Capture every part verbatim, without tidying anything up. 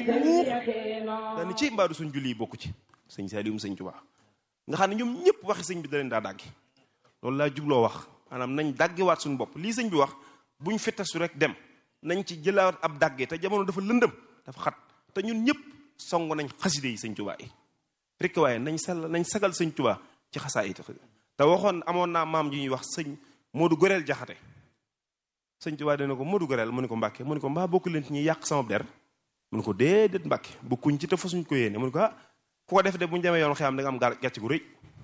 ruux daani ci mbaadu suñ julli yi bokku ci sëñ Saliou sëñ Tuubaa nga xam ne ñoom ñëpp waxi sëñ bi da leen daa dàggi loolu laa jubloo wax maanaam nañ dàggewaat suñu bopp lii sëñ bi wax buñ fettasu rek dem nañ ci jëlaat ab dàgge te jamono dafa lëndëm dafa xat te ñun ñëpp song nañ xaside yi sëñ Tuubaa yi rek waaye nañ sal nañ sagal sëñ Tuubaa ci xasaa yi te waxoon amoon naa maam ji ñuy wax sëñ Modou Gorel Jaxate sëñ Tuubaa dana ko Modou Gorel mu ne ko Mbàkke mu ne ko mbaa bokk leen ci ñuy yàq sama der mu ne ko déedéet Mbàkke bokkuñ ci te fasuñ ko yéene mu ne ko ah ku ko def de bu ñu demee yoon xëy am da nga am gàcce gu rëy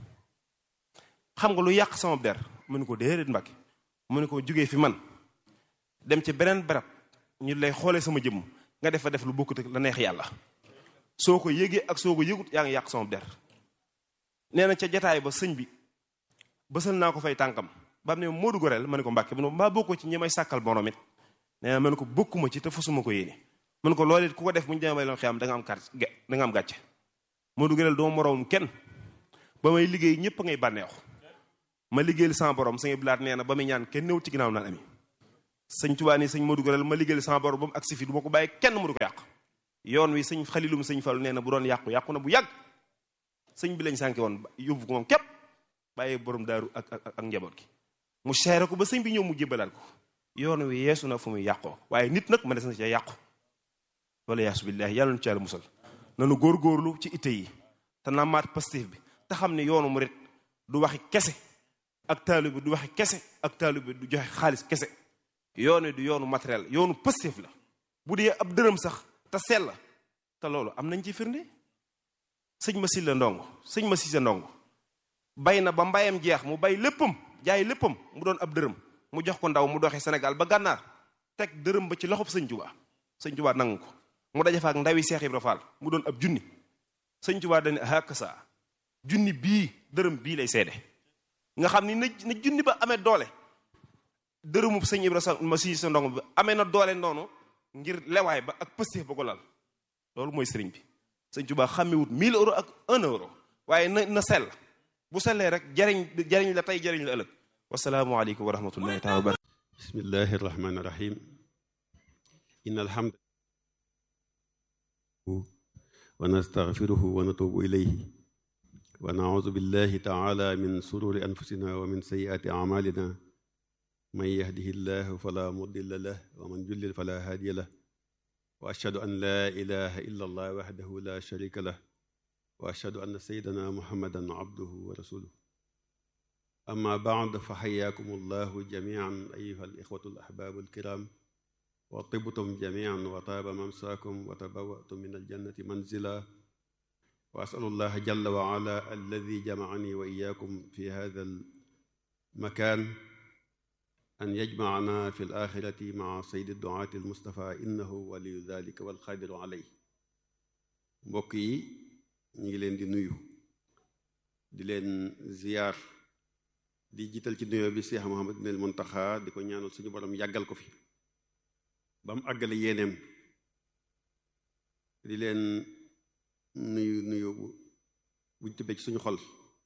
xam nga lu yàq sama der mu ne ko déedéet Mbàkke mu ne ko jógee fi man dem ci beneen barab ñu lay xoolee sama jëmm nga def fa def lu bokkut ak la neex yàlla soo ko yëgee ak soo ko yëgut yaa ngi yàq sama der nee na ca jataay ba sëñ bi bësal naa ko fay tànkam ba mu ne Modou Gorel ma ne ko Mbàkke mu ne mbaa bokkoo ci ñi may sàkkal borom it nee na ma ne ko bokkuma ci te fasuma ko yéene ma ne ko loolu it ku ko def bu ñu demee loon xiyam da nga am kar da nga am gàcce Modou Gorel doo moroom kenn ba may liggéey ñëpp ngay bànneexu ma liggéeyal sama borom sëñ Blaat nee na ba muy ñaan kenn néew ci ginnaaw naan ami sëñ Tuubaa ni sëñ Modou Gorel ma liggéeyal sama borom ba mu agsi fi du ma ko bàyyi kenn mu du ko yàq yoon wi sëñ Xalilum sëñ Fallu nee na bu doon yàqu yàqu na bu yàgg sëñ bi lañ sànke woon yóbbu ko moom képp bàyyi borom daaru ak ak ak njaboot gi mu seere ko ba sëñ bi ñëw mu jébbalaat ko yoon wi yeesu na fu muy yàqoo waaye nit nag ma des na ci yàqu wala yaasu billaahi yàlla nu ci yàlla musal nanu góorgóorlu ci itte yi te namaat pastif bi te xam ne yoonu murit du waxi kese ak taalibe du waxi kese ak taalibe du joxe xaalis kese yoon wi du yoonu matériel yoonu pastif la bu dee ab dërëm sax te sell te loolu am nañ ci firnde sëñ ma silla ndongo sëñ ma sisa ndongo bay na ba mbayam jeex mu bay léppam jaay léppam mu doon ab dërëm mu jox ko ndaw mu doxee Sénégal ba gànnaar teg dërëm ba ci loxob sëñ Tuubaa sëñ Tuubaa nangu ko mu daje fa ak ndawi Seex Ibra Faal mu doon ab junni sëñ Tuubaa dañu hakasa junni bii dërëm bii lay seede nga xam ni na na junni ba amee doole dërëmu sëñ Ibra ma si sa ndongo bi amee na doole noonu ngir lewaay ba ak pëstéef ba ko lal loolu mooy sëriñ bi sëñ Tuubaa xàmmewut mille euros ak un euro waaye na na sell bu sellee rek jariñ jariñ la tey jariñ la ëllëg wasalaamu aleykum wa rahmatullahi taala wa barakatu bismillahi rahmani rahim inna alhamda wa nastaghfiruhu wa natubu ilayhi wa na'udhu billahi ta'ala min sururi anfusina wa min sayyiati a'malina man yahdihi llahu fala mudilla lahu wa man yudlil fala hadiya lahu wa ashhadu an la ilaha illa allah wahdahu la sharika lahu wa ashhadu anna sayyidana muhammadan abduhu wa rasuluhu amma ba'd fa hayyakum allahu jami'an ayyuha al-ikhwatu al-ahbab al-kiram wa tibtum jami'an wa taaba mamsaakum wa tabawwa'tum min al-jannati manzila wa as'alu allaha jalla wa ala alladhi jama'ani wa iyyakum fi hadha al-makan an yajma'ana fi al-akhirati ma'a sayyidi ad-du'ati al-mustafa innahu waliyyu dhalika wal qadiru alayhi. mbokk yi ñu ngi leen di nuyu di leen ziyaar di jiital ci nuyoo bi Cheikh Mouhamadou Mountakha di ko ñaanal suñu borom yàggal ko fi ba mu àggale yéeneem di leen nuyu nuyu bu buñ tibbee ci suñu xol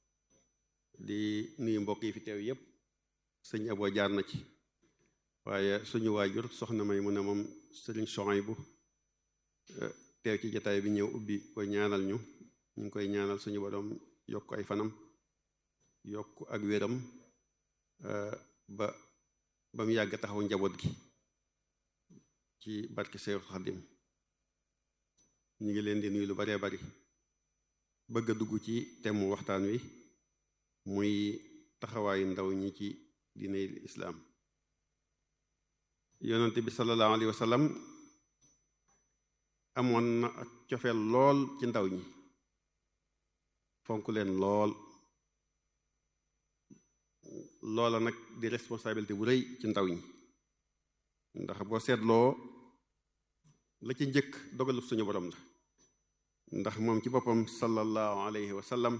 di nuyu mbokk yi fi teew yépp sëñ Abo jaar na ci waaye suñu waajur soxna may mu ne moom sëriñ Souhaïbou teew ci jataay bi ñëw ubbi ko ñaanal ñu ñu ngi koy ñaanal suñu borom yokk ay fanam yokk ak wéram ba ba mu yàgg taxaw njaboot gi ci barke Seexul Xadim ñu ngi leen di nuyu lu baree bari bëgg a dugg ci thème waxtaan wi muy taxawaayu ndaw ñi ci diine islaam yonent bi sallallahu alayhi wa sallam amoon na ak cofeel lool ci ndaw ñi fonk leen lool loola nag di responsabilité bu rëy ci ndaw ñi ndax boo seetloo la ci njëkk dogalub suñu borom la ndax moom ci boppam sallallahu alayhi wa sallam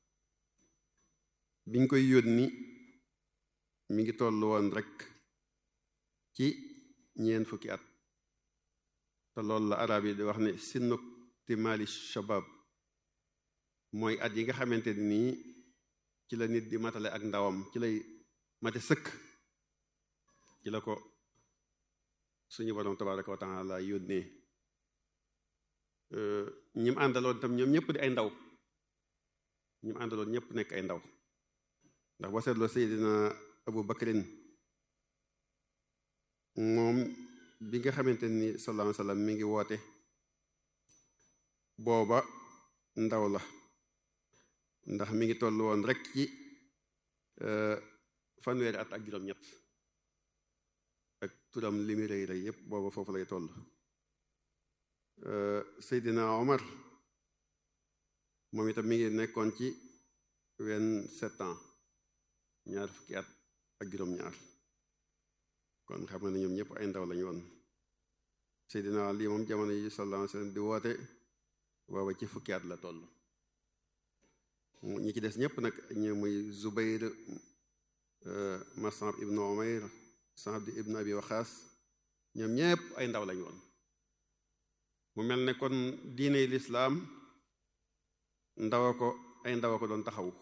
biñ koy yónni mi ngi tollu woon rek ci ñeent fukki at te loolu la arab yi di wax ne sinnu timali shabab mooy at yi nga xamante ni nii ci la nit di matale ak ndawam ci lay mate sëkk ci la ko suñu borom tabaraka wa taala yónnee ñim àndaloon tam ñoom ñëpp di ay ndaw ñim àndaloon ñëpp nekk ay ndaw ndax boo seetloo Seydina Abu Bakrin moom bi nga xamante ni sallallahu alayhi wa sallam mi ngi woote booba ndaw la ndax mi ngi toll woon rek ci fanweeri at ak juróom-ñett ak turam li muy rëy rëy yépp booba foofu lay toll. Seydina Omar moom itam mi ngi nekkoon ci vingt-sept ans ñaar fukki at ak juróom-ñaar kon xam na ne ñoom ñëpp ay ndaw lañu woon. Seydina Ali moom jamono yi sallallahu alayhi wa sallam di woote booba ci fukki at la toll. ñi ci des ñëpp nag ñu muy Zubayr, Mus'ab ibnu Umayr, Sa'd ibnu Abi Waqaas ñoom ñëpp ay ndaw lañu woon. mu mel ne kon diine lislaam ndaw ko ay ndaw ko doon taxawu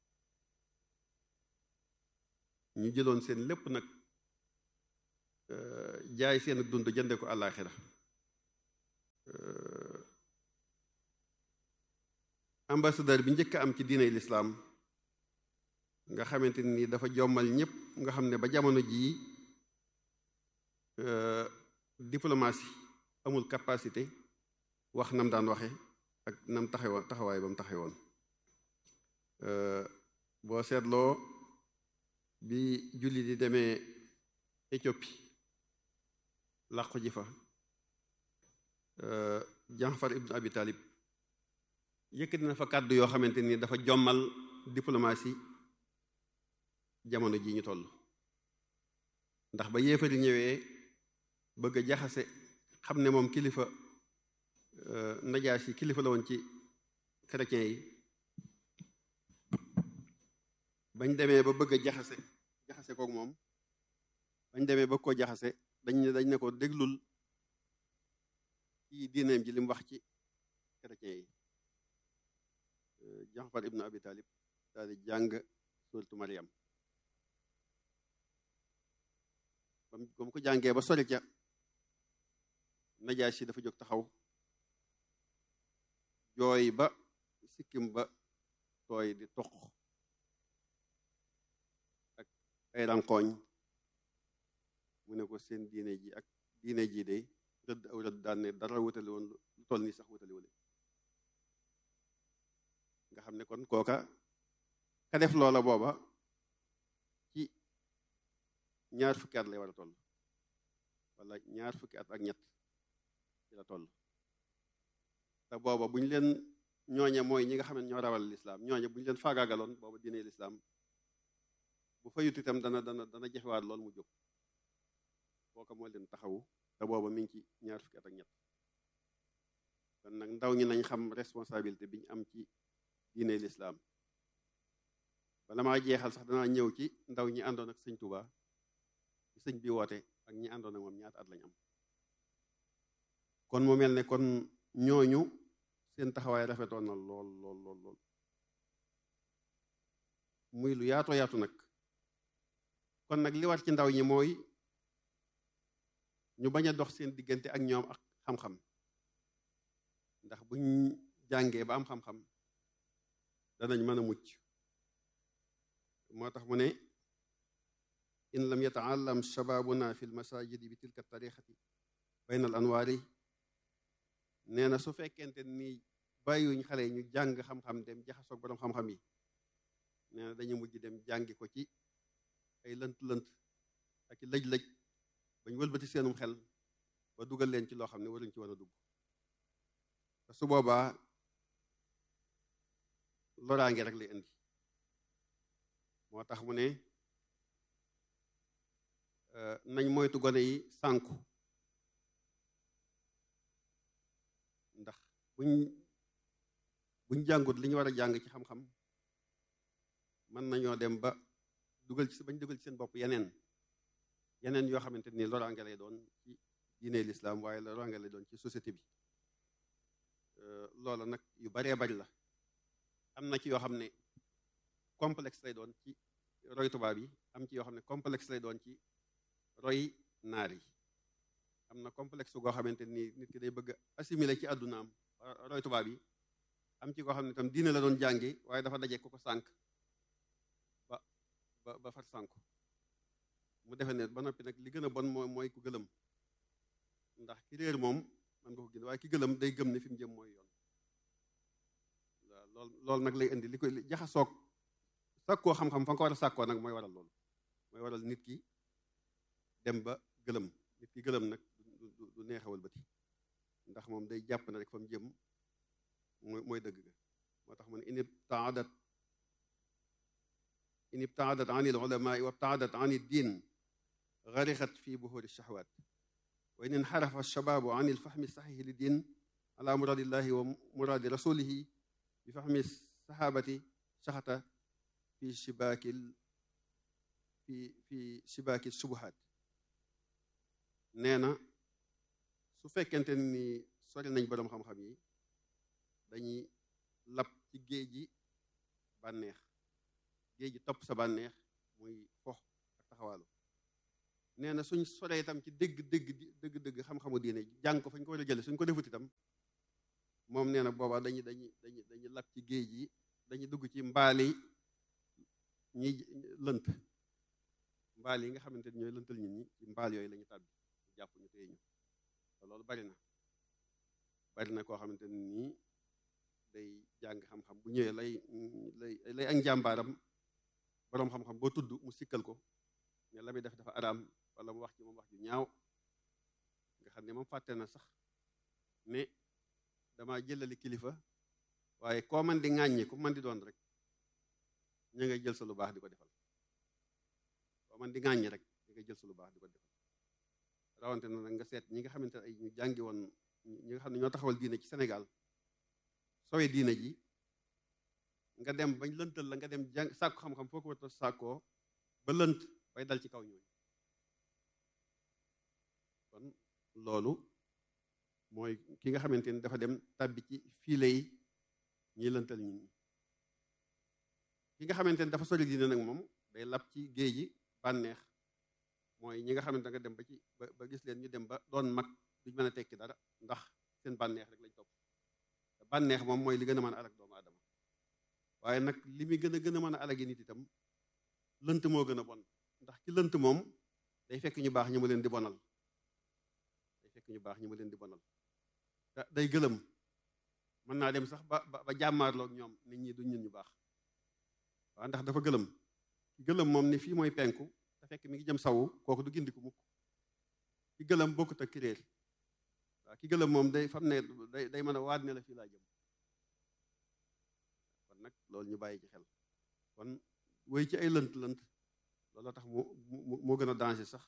ñu jëloon seen lépp nag jaay seen dund jënde ko àllaaxira ambassadeur bi njëkk a am ci diine lislaam nga xamante ni dafa jommal ñëpp nga xam ne ba jamono jii diplomatie amul capacité wax nam daan waxe ak nam taxawoon taxawaay ba mu taxawoon boo seetloo bi julli di demee Éthiopie làqu ji fa Jaafar ibnu Abi Talib yëkkati na fa kàddu yoo xamante ni dafa jommal diplomatie jamono ji ñu toll ndax ba yéefari ñëwee bëgg a jaxase xam ne moom kilifa Najaasi kilifa la woon ci chrétien yi bañ demee ba bëgg a jaxase jaxase kook moom bañ demee ba koo jaxase dañ ne dañ ne ko déglul ci diineem ji li mu wax ci chrétien yi. Jaafar ibnu Abi Talib daal di jàng suuratu Maryam ba mu ko jàngee ba sori ca Najaasi dafa jóg taxaw jooy ba sikkim ba tooy di toq ak ay ranqooñ mu ne ko seen diine ji ak diine ji de rëdd aw rëdd daan ne dara wutali woon lu toll nii sax wutali wale nga xam ne kon kooka ka def loola booba ci ñaar fukki at lay war a toll wala ñaar fukki at ak ñett ci la toll te booba bu ñu leen ñooñe mooy ñi nga xam ne ñoo rawal lislaam ñooñe bu ñu leen faagaagaloon booba diine lislaam bu fayut itam dana dana dana jafewaat lool mu jóg kooka moo leen taxawu te booba mi ngi ci ñaar fukki at ak ñett kon nag ndaw ñi nañ xam responsabilité bi ñu am ci diine lislaam bala maa jeexal sax danaa ñëw ci ndaw ñi àndoon ak sëñ Tuuba ci sëñ bi woote ak ñi àndoon ak moom ñaata at lañ am kon mu mel ne kon ñooñu seen taxawaay rafetoon na lool lool lool lool muy lu yaatoo yaatu nag kon nag li war ci ndaw ñi mooy ñu bañ a dox seen diggante ak ñoom ak xam-xam ndax buñ jàngee ba am xam-xam danañ mën a mucc moo tax mu ne in lam yataallam shababuna fi lmasajidi bi tilka tariqati bayna al anwaari nee na su fekkente ni bàyyiwuñ xale yi ñu jàng xam-xam dem jaxasoog borom xam-xam yi nee na dañu mujj dem jàngi ko ci ay lënt-lënt ak i lëj-lëj bañ wëlbati seenum xel ba dugal leen ci loo xam ne waruñ ci war a dugg te su boobaa loraange rek lay indi moo tax mu ne nañ moytu gone yi sànku ndax buñ buñ jàngut li ñu war a jàng ci xam-xam mën nañoo dem ba dugal ci bañ dugal ci seen bopp yeneen yeneen yoo xamante ni loraange lay doon ci diine lislaam waaye loraange lay doon ci société bi loola nag yu baree bari la am na ci yoo xam ne complexe lay doon ci roy tubaab yi am ci yoo xam ne complexe lay doon ci roy naar yi am na complexe goo xamante ni nit ki day bëgg assimiler ci àddunaam roy tubaab yi am ci koo xam ne tam diine la doon jàngi waaye dafa daje ko ko sànk ba ba ba far sànku mu defe ne ba noppi nag li gën a bon mooy mooy ku gëlëm ndax ki réer moom man nga ko gën waaye ki gëlëm day gëm ne fi mu jëm mooy yoon waaw lool loolu nag lay indi li koy jaxasoog sàkkoo xam-xam fa nga ko war a sàkkoo nag mooy waral loolu mooy waral nit ki dem ba gëlëm nit ki gëlëm nag du neexawal bëti ndax moom day jàpp na rek fa mu jëm mooy mooy dëgg ga moo tax man in ibtaadat in ibtaadat an il ulamaai wa ibtaadat an il diin garixat fi buhuri shahwaat wa in inxarafa alshabaabu an il fahmi saxiixi li diin ala muraadillahi wa muraadi rasulihi bi fahmi saxaabati saxata fi shibaakil fi fi shibaakil subuhaat nee na su fekkente ni sori nañ boroom xam-xam yi dañuy lab ci géej gi bànneex géej gi topp sa bànneex muy fox ak taxawaalu nee na suñ soree itam ci dëgg dëgg dëgg dëgg xam-xamu diine jàng ko fañ ko war a jële suñ ko defut itam moom nee na boobaa dañuy dañuy dañuy dañuy lab ci géej gi dañuy dugg ci mbaali ñi lënt mbaal yi nga xamante ni ñooy lëntal nit ñi ci mbaal yooyu la ñu tàbbi jàpp ñu téye ñu te loolu bari na bari na koo xamante ni nii day jàng xam-xam bu ñëwee lay lay lay ak njàmbaaram boroom xam-xam boo tudd mu sikkal ko ne la muy def dafa araam wala mu wax ci moom wax ju ñaaw nga xam ne moom fàtte na sax ne dama jëlali kilifa waaye koo man di ŋàññi ku man di doon rek ña ngay jël sa lu baax di ko defal koo man di ŋàññi rek ña ngay jël sa lu baax di ko defal rawante na nag nga seet ñi nga xamante ne ay ñu jàngi woon ñi nga xam ne ñoo taxawal diine ci Sénégal sowe diine ji nga dem bañ lëntal la nga dem jàng sàkku xam-xam foo ko war a sàkkoo ba lënt bay dal ci kaw ñooñu kon loolu mooy ki nga xamante ni dafa dem tàbbi ci fiile yi ñiy lëntal ñi ki nga xamante ni dafa sori diine nag moom day lab ci géej gi bànneex mooy ñi nga xamante nga dem ba ci ba gis leen ñu dem ba doon mag duñ mën a tekki dara ndax seen bànneex rek lañ topp bànneex moom mooy li gën a mën a alag doomu aadama waaye nag li muy gën a gën a mën a alagi nit itam lënt moo gën a bon ndax ki lënt moom day fekk ñu baax ñu ma leen di bonal day fekk ñu baax ñu ma leen di bonal te day gëlëm mën naa dem sax ba ba jàmmaarloog ñoom nit ñi duñ ñun ñu baax waaw ndax dafa gëlëm ki gëlëm moom ni fii mooy penku te fekk mi ngi jëm sawu kooku du gindiku mukk ki gëlëm bokkut ak ki réer waaw ki gëlëm moom day fam ne day day mën a waat ne la fii laa jëm kon nag loolu ñu bàyyi ci xel kon wéy ci ay lënt lënt loolu tax mu moo gën a danger sax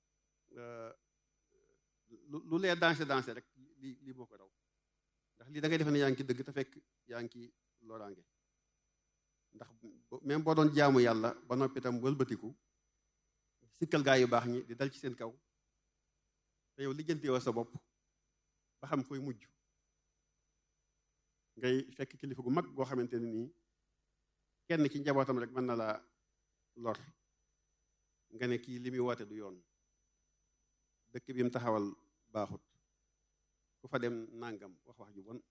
lu lee danger danger rek lii lii moo ko raw ndax lii da ngay defe ne yaa ngi ci dëgg te fekk yaa ngi ci loraange ndax même boo doon jaamu yàlla ba noppi itam wëlbatiku sikkal gaa yu baax ñi di dal ci seen kaw te yow lijjantewoo sa bopp ba xam koy mujj ngay fekk kilifa gu mag goo xamante ne nii kenn ci njabootam rek mën na laa lor nga ne kii li muy woote du yoon dëkk bi mu taxawal baaxut ku fa dem nangam wax wax ju bon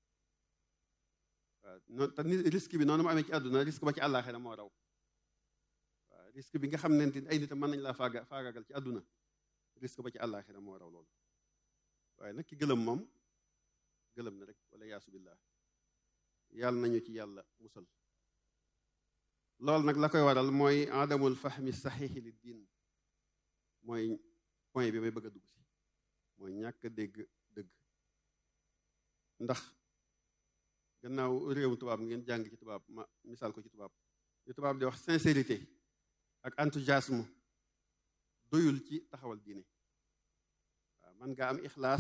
waaw noonu te ni risque bi noonu mu amee ci àdduna risque ba ci àllaaxira moo raw waaw risque bi nga xam ne ay nit mën nañ laa faaga faagagal ci àdduna risque ba ci àllaaxira moo raw loolu waaye nag ki gëlëm moom gëlëm na rek wala yaasu billah yàlla nañu ci yàlla musal loolu nag la koy waral mooy adamul fahmi saxiixi li diin mooy point bi may bëgg a dugg si mooy ñàkk a dégg dëgg ndax gannaaw réewum tubaab ngeen jàng ci tubaab ma misaal ko ci tubaab li tubaab di wax sincérité ak enthousiasme doyul ci taxawal diine waaw man nga am ixlaas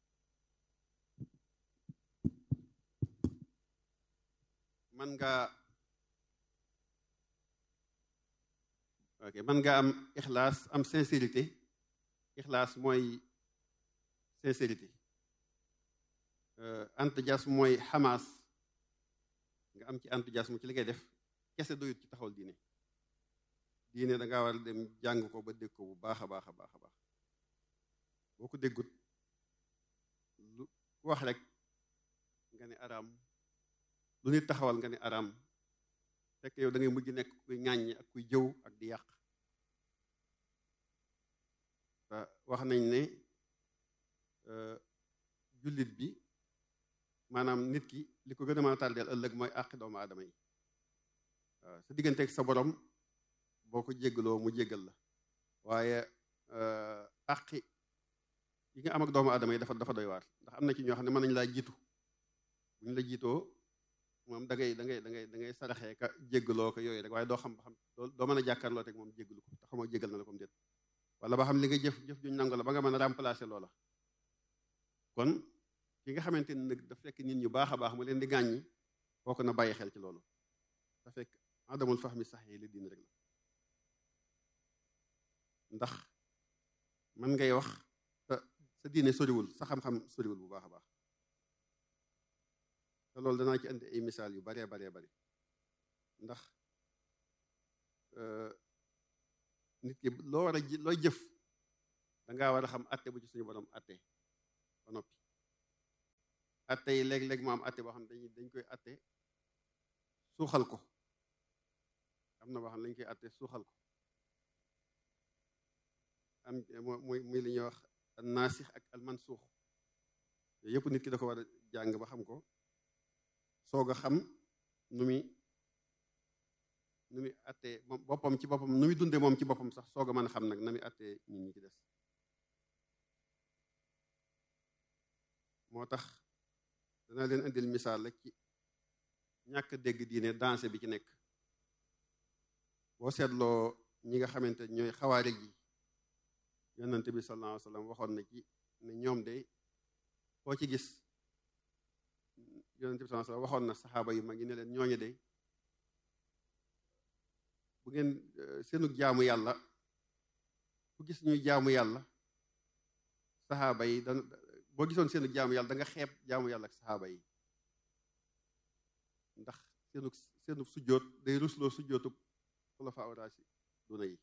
man nga ok man nga am ixlaas am sincérité ixlaas mooy sincérité enthousiasme mooy xamaas nga am ci enthousiasme ci li ngay def kese doyut ci taxawal diine diine da ngaa war a dem jàng ko ba dégg ko bu baax a baax a baax a baax boo ko déggut lu wax rek ne araam lu nit taxawal nga ne araam fekk yow da ngay mujj nekk kuy ŋàññi ak kuy jëw ak di yàq te wax nañ ne jullit bi maanaam nit ki li ko gën a mën a tardeel ëllëg mooy àqi doomu aadama yi waaw sa digganteeg sa borom boo ko jéggaloo mu jéggal la waaye àqi yi nga am ak doomu aadama yi dafa dafa doy waar ndax am na ci ñoo xam ne mën nañ laa jiitu bu ñu la jiitoo moom da ngay da ngay da ngay da ngay saraxee ka jéggaloo ko yooyu rek waaye doo xam ba xam doo mën a jàkkaarloo teg moom jéggalu ko te xamoo jéggal na la comme déet wala ba xam li nga jëf jëf juñ nangu la ba nga mën a remplacer loola kon ki nga xamante ni nag dafa fekk nit ñu baax a baax mu leen di gàññi kooku na bàyyi xel ci loolu da fekk adamul fahmi sax yi li diin rek la ndax man ngay wax sa diine soriwul sa xam-xam soriwul bu baax a baax te loolu danaa ci andi ay misaal yu baree baree bari ndax nit ki loo war a ji looy jëf dangaa war a xam atte bu ci suñu borom atte ba noppi atte yi léeg-léeg mu am atte boo xam ne dañ dañ koy atte suuxal ko am na boo xam ne dañ koy atte suuxal ko am muy muy li ñuy wax al naasix ak al mansuux yooyu yëpp nit ki da ko war a jàng ba xam ko soog a xam nu muy nu muy attee moom boppam ci boppam nu muy dunde moom ci boppam sax soog a mën a xam nag na muy attee nit ñi ci des moo tax dana leen indil misaal rek ci ñàkk dégg diine dansé bi ci nekk boo seetloo ñi nga xamante ñooy xawaarij yi yonante bi sallallahu alayhi wa sallam waxoon na ci ne ñoom de koo ci gis yonante bi sallallahu alayhi wa sallam waxoon na saxaaba yu mag yi ne leen ñooñu de bu ngeen seenu jaamu yàlla ku gis ñuy jaamu yàlla saxaaba yi da boo gisoon seenu jaamu yàlla da nga xeeb jaamu yàlla ak saxaaba yi ndax seenu seenu sujjóot day rusloo sujjóotub xulafaa uraasi duna yi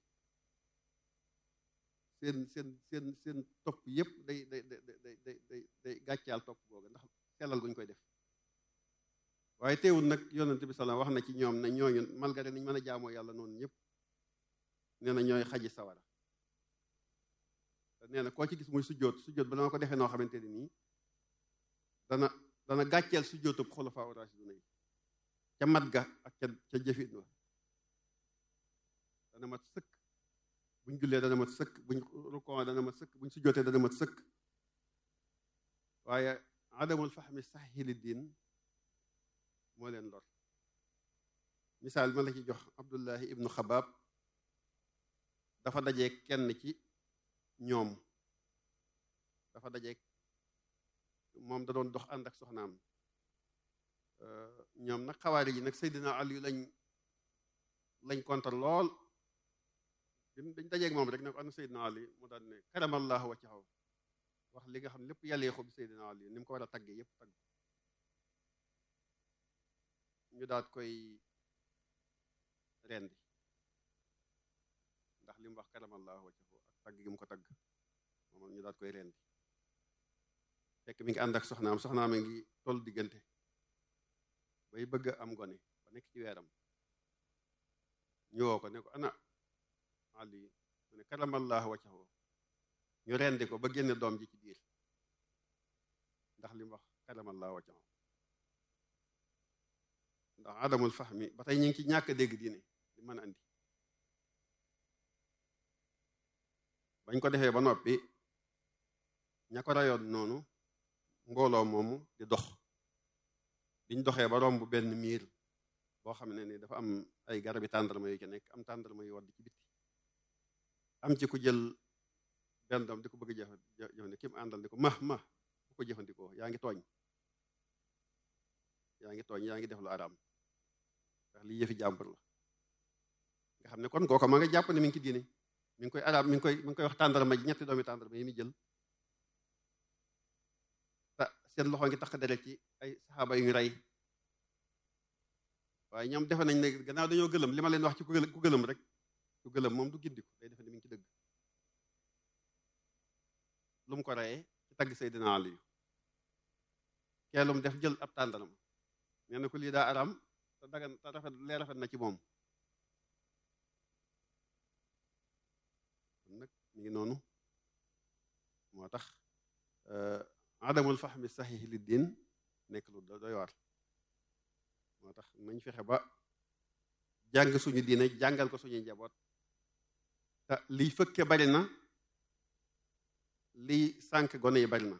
seen seen seen seen topp yépp day day day day day day day gàccaal topp googa ndax sellal guñ koy def waaye teewul nag yonent bi salaam wax na ci ñoom ne ñooñu malgré niñ mën a jaamoo yàlla noonu ñëpp nee na ñooy xaji sawara te nee na koo ci gis muy sujjóot sujjóot ba dana ko defee noo xamante ni nii dana dana gàcceel sujjóotub xulafaa raashidun yi ca mat ga ak ca ca jëfin wa dana mat sëkk buñ jullee dana mat sëkk buñ rukoo dana mat sëkk buñ sujjóotee dana mat sëkk waaye adamul fahmi saxihi li diin moo leen lor misaal ma la ci jox Abdullahi ibnu Xabaab dafa dajee kenn ci ñoom dafa dajee moom da doon dox ànd ak soxnaam ñoom nag xawaari ji nag Seydina Ali lañ lañ kontar lool dañ dajeeg moom rek ne ko ana Seydina Ali mu daan ne karamallahu wajhahu wax li nga xam ne lépp yàlleexu bi Seydina Ali ni mu ko war a tagge yépp tagg ñu daat koy rendi ndax li mu wax karamallahu wajhahu ak tagg gi mu ko tagg moom ñu daat koy rendi fekk mi ngi ànd ak soxnaam soxnaam a ngi toll diggante bay bëgg am gone ba nekk ci weeram ñu woo ko ne ko ana Ali mu ne karamallahu wajhahu ñu rendi ko ba génne doom ji ci biir ndax li mu wax karamallahu wajhahu ndax adamul fahmi ba tey ñu ngi ci ñàkk dégg diine li mën a andi bañ ko defee ba noppi ña ko rayoon noonu mbooloo moomu di dox biñ doxee ba romb benn miir boo xam ne ni dafa am ay garabi tàndarma yu ci nekk am tàndarma yu wadd ci bitti am ci ku jël benn doom di ko bëgg a jëfandikoo ki mu àndal di ko ma ma bu ko jëfandikoo yaa ngi tooñ yaa ngi tooñ yaa ngi def lu araam ndax lii yëfi jàmbur la nga xam ne kon kooka ma nga jàpp ne mi ngi ci diine mi ngi koy araam mi ngi koy mi ngi koy wax tàndarma ji ñetti doomi tàndarma yi mi jël te seen loxo ngi tax deret ci ay saxaaba yu ñu rey waaye ñoom defe nañ ne gannaaw dañoo gëlëm li ma leen wax ci ku gëlëm rek ku gëlëm moom du gindiku day defe ne mi ngi ci dëgg lu mu ko reyee ci tagg Seydina Ali ceelum def jël ab tàndaram nee na ko lii daa aram te dagan te rafet lee rafet na ci moom nag mi ngi noonu moo tax adamul fahmi sahih li diin nekk lu doy waar moo tax nañ fexe ba jàng suñu diine jàngal ko suñuy njaboot te liy fëkke bari na liy sànk gone yi bari na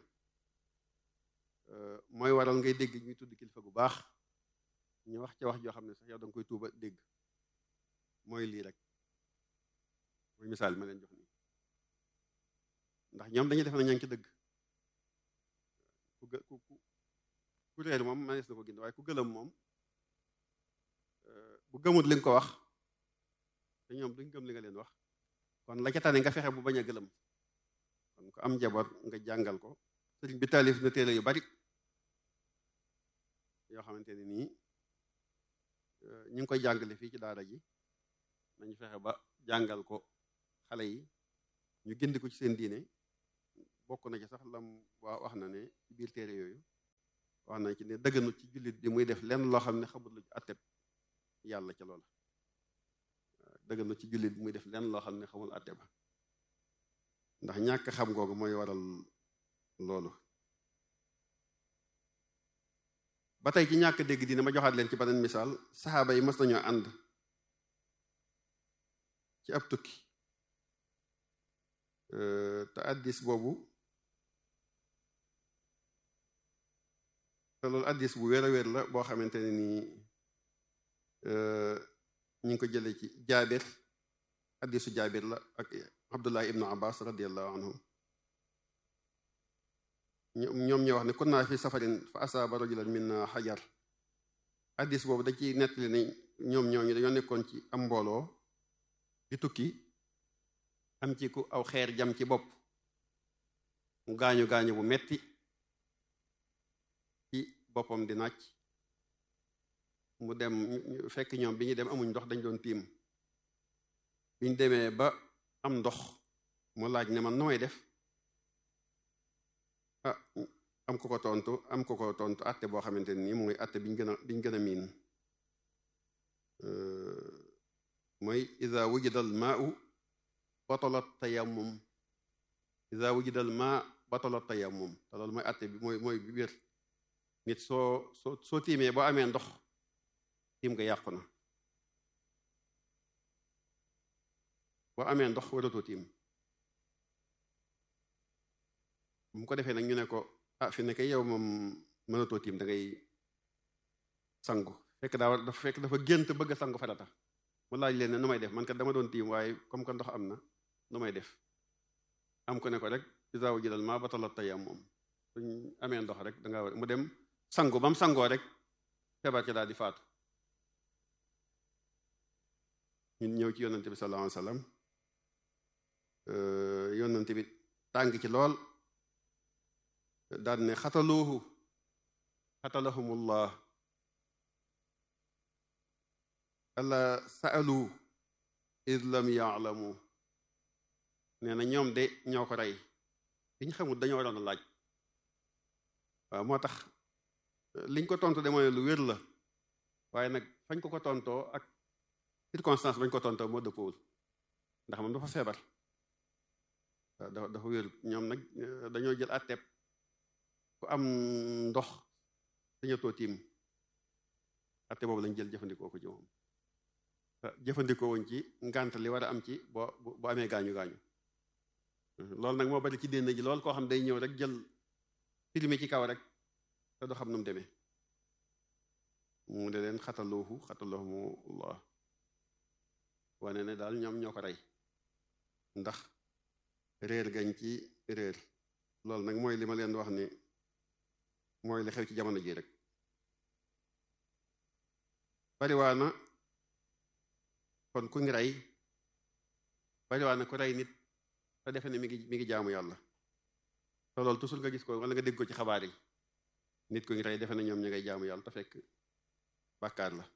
mooy waral ngay dégg ñuy tudd kilifa gu baax ñu wax ca wax joo xam ne sax yow danga koy tuuba dégg mooy lii rek mooy misaal ma leen jox nii ndax ñoom dañuy def na ña ngi ci dëgg ku gë ku ku réer moom manees na ko gind waaye ku gëlëm moom bu gëmut li nga ko wax te ñoom duñ gëm li nga leen wax kon la ca tane nga fexe bu bañ a gëlëm kon ko am njaboot nga jàngal ko sëriñ bi taalif na téere yu bari yoo xamante ne nii ñu ngi koy jàngale fii ci daara ji nañ fexe ba jàngal ko xale yi ñu gindi ko ci seen diine bokk na ci sax lam waa wax na ne ci biir téere yooyu wax na ci ne dëgganu ci jullit bi muy def lenn loo xam ne xamul lu atteb yàlla ca loola dëgganu ci jullit bi muy def lenn loo xam ne xamul atte ba ndax ñàkk xam googu mooy waral loolu ba tey ci ñàkk dégg dina ma joxaat leen ci beneen misaal saxaaba yi mas nañoo ànd ci ab tukki te addis boobu te loolu addis bu wér a wér la boo xamante ne nii ñu ngi ko jëlee ci jaabir addisu jaabir la ak abdullah ibnu abbas radiallahu anhum ñoom ñoo wax ne kunna fi safarin fa asaaba rajulan minna xajar addis boobu da ci nettali ne ñoom ñooñu dañoo nekkoon ci am mbooloo di tukki am ci ku aw xeer jam ci bopp mu gaañu gaañu bu metti ci boppam di nàcc mu dem fekk ñoom bi ñu dem amuñ ndox dañ doon tiim biñ demee ba am ndox mu laaj ne man nu may def ah am ko ko tontu am ko ko tontu atte boo xamante ne nii mooy atte biñ gën a biñ gën a miin mooy ida wujida al maau batalat tayammum ida wujida al maa batalat tayammum te loolu mooy atte bi mooy mooy bi wér nit soo soo soo tiimee boo amee ndox tiim nga yàqu na boo amee ndox waratoo tiim bu ko defee nag ñu ne ko ah fi nekk yow moom mënatoo tiim da ngay sangu fekk daa war dafa fekk dafa gént bëgg a sangu farata mu laaj leen ne nu may def man kat dama doon tiim waaye comme que ndox am na nu may def am ko ne ko rek isa wujidal maa batalat tayammum suñ amee ndox rek da nga war mu dem sangu ba mu sangoo rek feebar ca daal di faatu ñun ñëw ci yonante bi sallallahu alayhi wa sallam yonante bi tàng ci lool daal ne xataluuhu xatalahumullah alla saalu id lam yaalamu nee na ñoom de ñoo ko rey liñ xamul dañoo waroon a laaj waaw moo tax liñ ko tontu de mooy lu wér la waaye nag fañ ko ko tontoo ak circonstance bañ ko tontoo moo dëppoowul ndax moom dafa feebar dafa dafa wér ñoom nag dañoo jël àtteeb ku am ndox dañatoo tiim àtte boobu lañ jël jëfandikoo ko ci moom jëfandikoo wuñ ci ngànt li war a am ci boo bu amee gaañu gaañu loolu nag moo bari ci dénn ji loolu koo xam day ñëw rek jël filmi ci kaw rek te du xam nu mu demee mu de leen xataluuhu xatalahumullah wane ne daal ñoom ñoo ko rey ndax réer gañ ci réer loolu nag mooy li ma leen wax ni mooy li xew ci jamono ji rek bariwaana kon ku ngi rey bariwaana ku rey nit te defe ne mi ngi mi ngi jaamu yàlla te loolu toujours nga gis ko wala nga dégg ko ci xabaar yi nit ku ngi rey defe ne ñoom ñu ngay jaamu yàlla te fekk bàkkaar la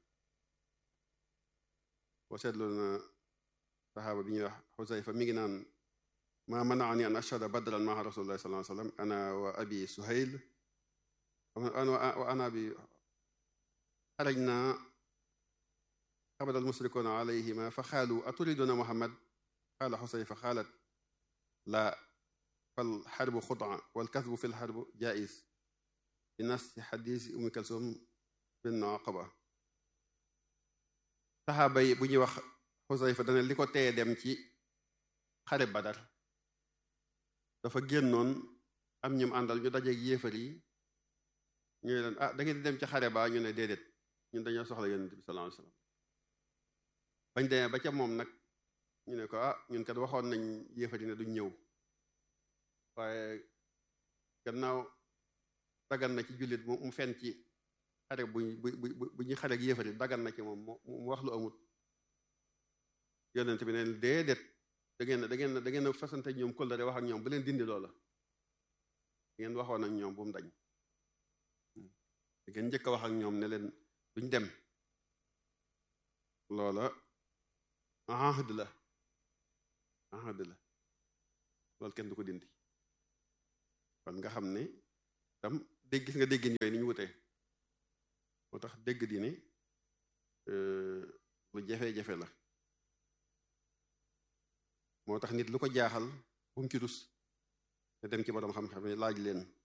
boo seetlu na saxaaba bi ñuy wax Xusayfa mi ngi naan ma manaani an ashhada badran maa rasulullah sallallahu alayhi wa sallam ana wa abi suhayl wa ana bi xarajna xabada almusrikuuna alayhima fa xaalu aturiduna muhammad qaala xusayfa xaalat laa fal xarbu xutaa wal kasbu fi lxarbu jaais bi nas xadiis ummi kalsum bin aqaba saxaaba yi bu ñuy wax xusayfa dana li ko teye dem ci xare badar dafa génnoon am ñum àndal ñu dajeeg yéefar yi ñuy leen ah da ngeen di dem ci xare ba ñu ne déedéet ñun dañoo soxla yonent bi sallallahu alayhi wasallam bañ demee ba ca moom nag ñu ne ko ah ñun kat waxoon nañ yéefar yi ne duñ ñëw waaye gannaaw dagan na ci jullit mu fen ci xare bu bu bu ñu xare ak yéefar yi dagan na ci moom mu wax lu amut yonent bi neen déedéet da ngeen da ngeen da ngeen a fasante ñoom kóllëre wax ak ñoom bu leen dindi loola da ngeen waxoon ak ñoom bu mu dañ da ngeen njëkk a wax ak ñoom ne leen duñ dem loola ahd la ahd la loolu kenn du ko dindi kon nga xam ne tam dégg gis nga déggin yooyu ni ñu wutee moo tax dégg di ni lu jafe-jafe la moo tax nit lu ko jaaxal bu mu ci rus te dem ci borom xam-xam laaj leen